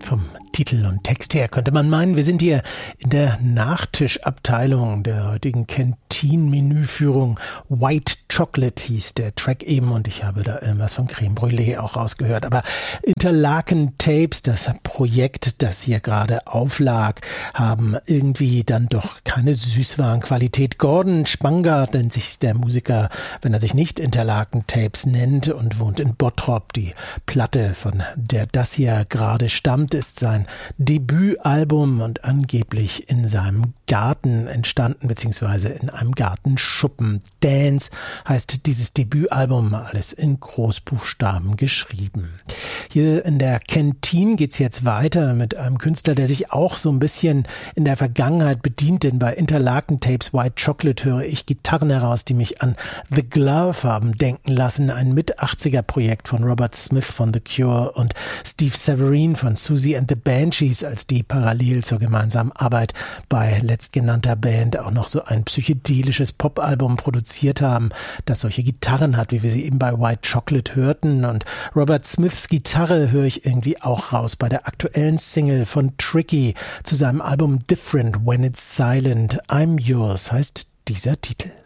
Vom Titel und Text her könnte man meinen, wir sind hier in der Nachtischabteilung der heutigen Canteen-Menüführung. White Chocolate hieß der Track eben und ich habe da irgendwas von Creme Brûlée auch rausgehört. Aber Interlaken Tapes, das Projekt, das hier gerade auflag, haben irgendwie dann doch keine Süßwarenqualität. Gordon Spangard nennt sich der Musiker, wenn er sich nicht Interlaken Tapes nennt und wohnt in Bottrop. Die Platte, von der das hier gerade stammt, ist sein Debütalbum und angeblich in seinem Garten entstanden, beziehungsweise in einem Gartenschuppen. Dance heißt dieses Debütalbum, alles in Großbuchstaben geschrieben. Hier in der Canteen geht's jetzt weiter mit einem Künstler, der sich auch so ein bisschen in der Vergangenheit bedient, denn bei Interlaken Tapes White Chocolate höre ich Gitarren heraus, die mich an The Glove haben denken lassen, ein Mit-80er-Projekt von Robert Smith von The Cure und Steve Severin von Susie and the Banshees, als die parallel zur gemeinsamen Arbeit bei letztgenannter Band auch noch so ein psychedelisches Popalbum produziert haben, das solche Gitarren hat, wie wir sie eben bei White Chocolate hörten. Und Robert Smiths Gitarre höre ich irgendwie auch raus bei der aktuellen Single von Tricky zu seinem Album Different When It's Silent. I'm Yours heißt dieser Titel.